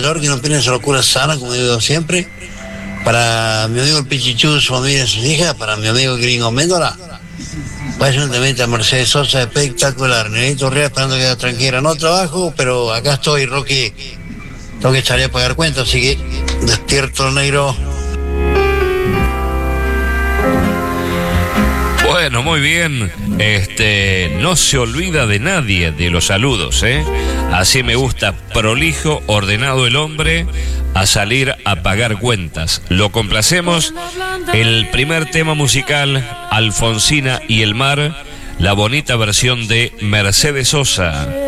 York, que no pierden su locura sana, como digo siempre. Para mi amigo el Pichichu, su familia y sus hijas, para mi amigo Gringo Méndola. Vaya un temita a Mercedes Sosa, espectacular. Negrito Rea esperando que quede tranquila. No trabajo, pero acá estoy, Rocky. Tengo que echarle a pagar cuentas, así que despierto, negro. Bueno, muy bien. No se olvida de nadie de los saludos, ¿eh? Así me gusta, prolijo, ordenado el hombre, a salir a pagar cuentas. Lo complacemos. El primer tema musical, Alfonsina y el mar, la bonita versión de Mercedes Sosa.